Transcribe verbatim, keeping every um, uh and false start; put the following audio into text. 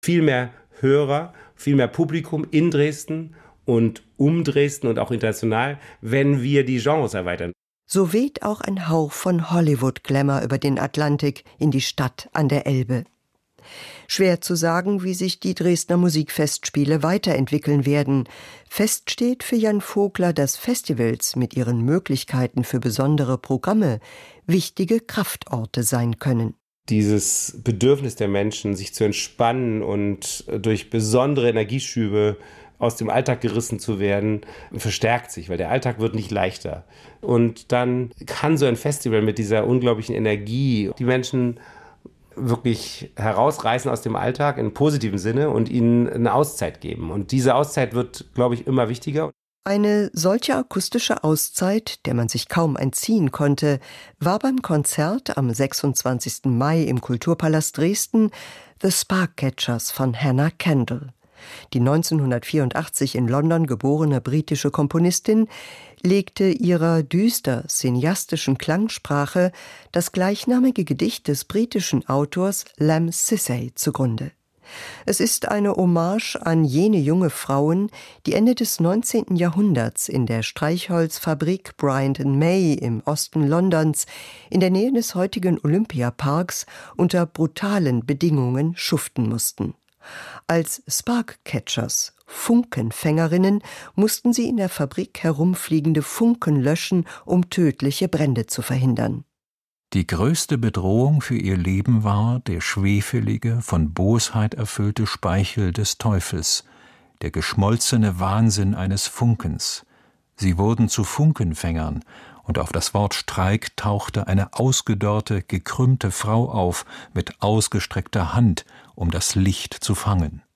viel mehr Hörer, viel mehr Publikum in Dresden und um Dresden und auch international, wenn wir die Genres erweitern. So weht auch ein Hauch von Hollywood-Glamour über den Atlantik in die Stadt an der Elbe. Schwer zu sagen, wie sich die Dresdner Musikfestspiele weiterentwickeln werden. Fest steht für Jan Vogler, dass Festivals mit ihren Möglichkeiten für besondere Programme wichtige Kraftorte sein können. Dieses Bedürfnis der Menschen, sich zu entspannen und durch besondere Energieschübe aus dem Alltag gerissen zu werden, verstärkt sich, weil der Alltag wird nicht leichter. Und dann kann so ein Festival mit dieser unglaublichen Energie die Menschen wirklich herausreißen aus dem Alltag im positiven Sinne und ihnen eine Auszeit geben. Und diese Auszeit wird, glaube ich, immer wichtiger. Eine solche akustische Auszeit, der man sich kaum entziehen konnte, war beim Konzert am sechsundzwanzigsten Mai im Kulturpalast Dresden The Sparkcatchers von Hannah Kendall. Die neunzehnhundertvierundachtzig in London geborene britische Komponistin legte ihrer düster cineastischen Klangsprache das gleichnamige Gedicht des britischen Autors Lamb Sissay zugrunde. Es ist eine Hommage an jene junge Frauen, die Ende des neunzehnten Jahrhunderts in der Streichholzfabrik Bryant and May im Osten Londons in der Nähe des heutigen Olympiaparks unter brutalen Bedingungen schuften mussten. Als Sparkcatchers, Funkenfängerinnen, mussten sie in der Fabrik herumfliegende Funken löschen, um tödliche Brände zu verhindern. Die größte Bedrohung für ihr Leben war der schwefelige, von Bosheit erfüllte Speichel des Teufels, der geschmolzene Wahnsinn eines Funkens. Sie wurden zu Funkenfängern, und auf das Wort Streik tauchte eine ausgedörrte, gekrümmte Frau auf, mit ausgestreckter Hand, um das Licht zu fangen.